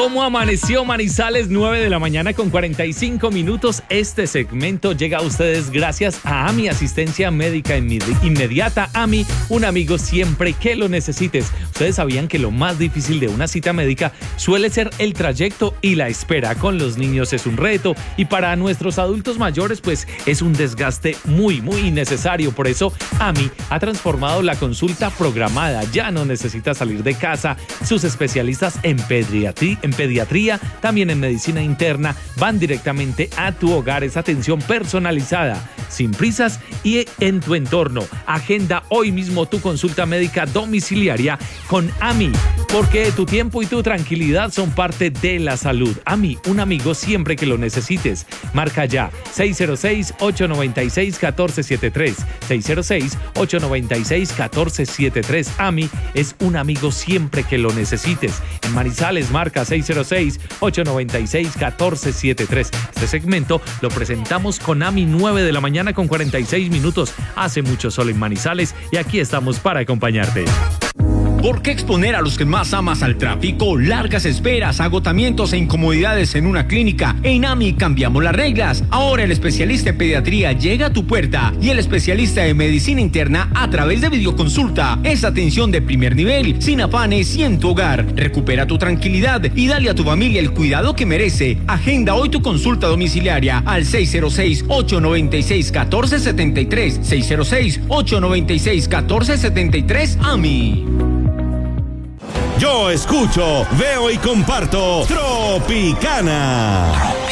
¿Cómo amaneció Manizales? 9 de la mañana con 45 minutos. Este segmento llega a ustedes gracias a AMI, asistencia médica inmediata. AMI, un amigo siempre que lo necesites. Ustedes sabían que lo más difícil de una cita médica suele ser el trayecto y la espera. Con los niños es un reto y para nuestros adultos mayores pues es un desgaste muy innecesario. Por eso AMI ha transformado la consulta programada. Ya no necesitas salir de casa. Sus especialistas en pediatría, también en medicina interna, van directamente a tu hogar. Es atención personalizada, sin prisas y en tu entorno. Agenda hoy mismo tu consulta médica domiciliaria con AMI, porque tu tiempo y tu tranquilidad son parte de la salud. AMI, un amigo siempre que lo necesites. Marca ya 606-896-1473. 606-896-1473. AMI es un amigo siempre que lo necesites. En Manizales, marca 606-896-1473. Este segmento lo presentamos con AMI, 9 de la mañana con 46 minutos. Hace mucho sol en Manizales y aquí estamos para acompañarte. ¿Por qué exponer a los que más amas al tráfico, largas esperas, agotamientos e incomodidades en una clínica? En AMI cambiamos las reglas. Ahora el especialista en pediatría llega a tu puerta y el especialista de medicina interna a través de videoconsulta. Es atención de primer nivel, sin afanes y en tu hogar. Recupera tu tranquilidad y dale a tu familia el cuidado que merece. Agenda hoy tu consulta domiciliaria al 606-896-1473. 606-896-1473 AMI. Yo escucho, veo y comparto Tropicana.